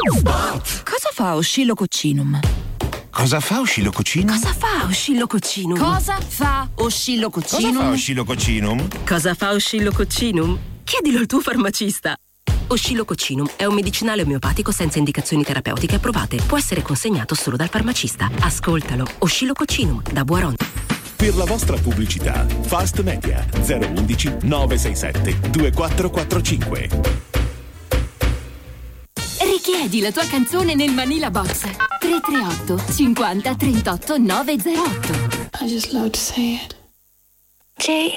Cosa fa Oscillococcinum? Cosa fa Oscillococcinum? Cosa fa Oscillococcinum? Cosa fa Oscillococcinum? Cosa fa Oscillococcinum? Cosa fa Oscillococcinum? Chiedilo al tuo farmacista. Oscillococcinum è un medicinale omeopatico senza indicazioni terapeutiche approvate. Può essere consegnato solo dal farmacista. Ascoltalo. Oscillococcinum da Boiron. Per la vostra pubblicità, Fast Media 011 967 2445. Richiedi la tua canzone nel Manila Box 338 50 38 908. I just love to say it. Jay.